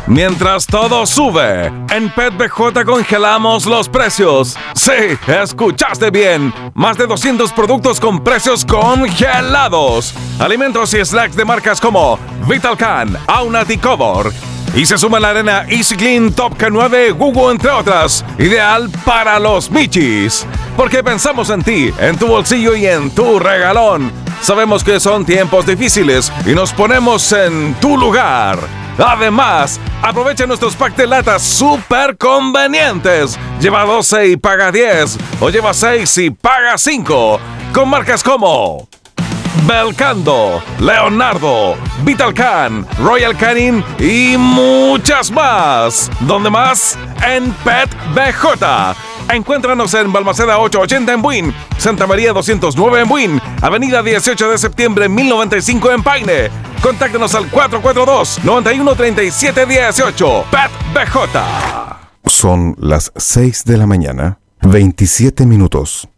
Mientras todo sube, en Pet BJ congelamos los precios. Sí, escuchaste bien. Más de 200 productos con precios congelados. Alimentos y snacks de marcas como Vitalcan, Aunat y Cobor. Y se suma la arena Easy Clean Top K9 Gugu, entre otras. Ideal para los michis. Porque pensamos en ti, en tu bolsillo y en tu regalón. Sabemos que son tiempos difíciles y nos ponemos en tu lugar. Además, aprovecha nuestros packs de latas súper convenientes. Lleva 12 y paga 10. O lleva 6 y paga 5. Con marcas como Belcando, Leonardo, Vitalcan, Royal Canin y muchas más. ¿Dónde más? En Pet BJ. Encuéntranos en Balmaceda 880 en Buin, Santa María 209 en Buin, Avenida 18 de septiembre 1095 en Paine. Contáctanos al 442-913718. Pet BJ. Son las 6 de la mañana, 27 minutos.